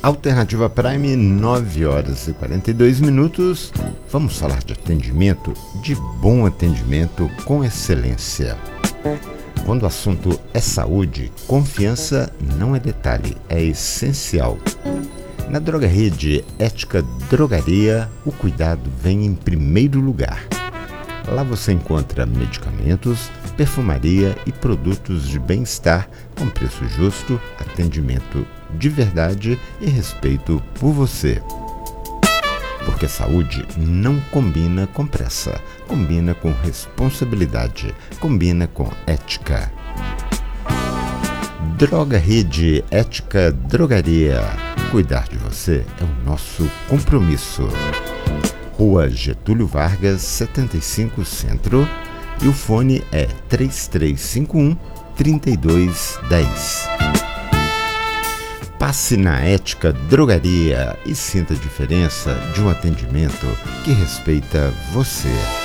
Alternativa Prime, 9 horas e 42 minutos. Vamos falar de atendimento, de bom atendimento com excelência. Quando o assunto é saúde, confiança não é detalhe, é essencial. Na Droga Rede Ética Drogaria, o cuidado vem em primeiro lugar. Lá você encontra medicamentos, perfumaria e produtos de bem-estar com preço justo, atendimento de verdade e respeito por você. Porque saúde não combina com pressa, combina com responsabilidade, combina com ética. Droga Rede Ética Drogaria. Cuidar de você é o nosso compromisso. Rua Getúlio Vargas, 75 Centro, e o fone é 3351-3210. Passe na Ética Drogaria e sinta a diferença de um atendimento que respeita você.